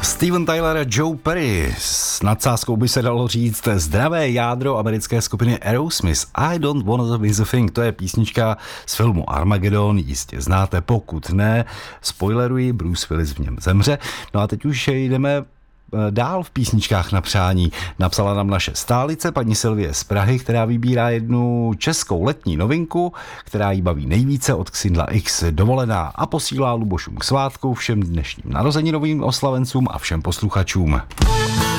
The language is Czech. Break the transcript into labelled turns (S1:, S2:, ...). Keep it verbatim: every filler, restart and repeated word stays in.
S1: Steven Tyler a Joe Perry. S nadsázkou by se dalo říct zdravé jádro americké skupiny Aerosmith. I don't wanna miss a thing. To je písnička z filmu Armageddon. Jistě znáte, pokud ne. Spoileruji, Bruce Willis v něm zemře. No a teď už jdeme dál v písničkách na přání. Napsala nám naše stálice, paní Sylvie z Prahy, která vybírá jednu českou letní novinku, která jí baví nejvíce, od Xindla X Dovolená, a posílá Lubošům k svátku, všem dnešním narozeninovým oslavencům a všem posluchačům.